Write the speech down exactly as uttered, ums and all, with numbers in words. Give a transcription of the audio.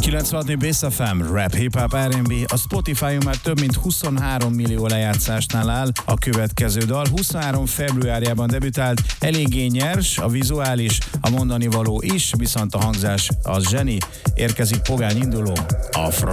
kilencvenhat Bass ef em, Rap, Hip Hop, er end bé. A Spotify-on már több mint huszonhárom millió lejátszásnál áll. A következő dal huszonhárom februárjában debütált, eléggé nyers, a vizuális, a mondani való is, viszont a hangzás az zseni. Érkezik pogány induló, Afro.